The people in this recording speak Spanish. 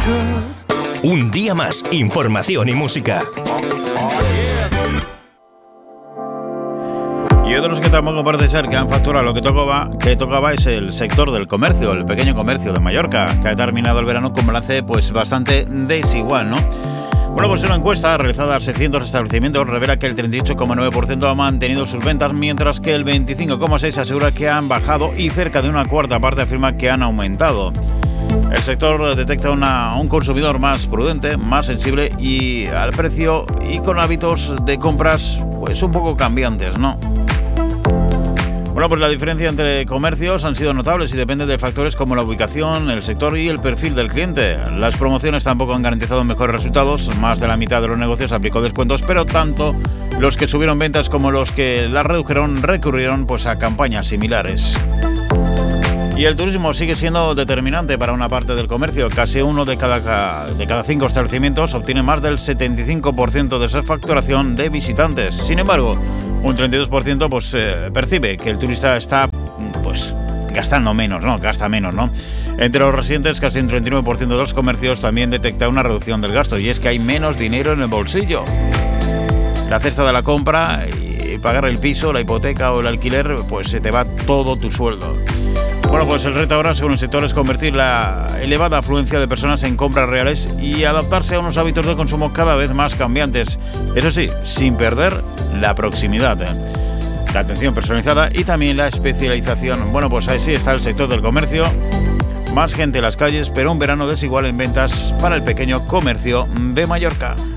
Un día más, información y música. Y otros que tampoco parece ser que han facturado lo que tocaba es el sector del comercio, el pequeño comercio de Mallorca, que ha terminado el verano con balance pues bastante desigual, ¿no? Bueno, pues una encuesta realizada a 600 establecimientos revela que el 38,9% ha mantenido sus ventas, mientras que el 25,6% asegura que han bajado y cerca de una cuarta parte afirma que han aumentado. El sector detecta un consumidor más prudente, más sensible y al precio y con hábitos de compras pues un poco cambiantes, ¿no? Bueno, pues la diferencia entre comercios han sido notables y depende de factores como la ubicación, el sector y el perfil del cliente. Las promociones tampoco han garantizado mejores resultados. Más de la mitad de los negocios aplicó descuentos, pero tanto los que subieron ventas como los que las redujeron recurrieron pues a campañas similares. Y el turismo sigue siendo determinante para una parte del comercio. Casi uno de cada 5 establecimientos obtiene más del 75% de su facturación de visitantes. Sin embargo, un 32% pues percibe que el turista está pues gastando menos, ¿no? Gasta menos, ¿no? Entre los residentes, casi un 39% de los comercios también detecta una reducción del gasto, y es que hay menos dinero en el bolsillo. La cesta de la compra y pagar el piso, la hipoteca o el alquiler, pues se te va todo tu sueldo. Bueno, pues el reto ahora, según el sector, es convertir la elevada afluencia de personas en compras reales y adaptarse a unos hábitos de consumo cada vez más cambiantes. Eso sí, sin perder la proximidad, la atención personalizada y también la especialización. Bueno, pues así está el sector del comercio. Más gente en las calles, pero un verano desigual en ventas para el pequeño comercio de Mallorca.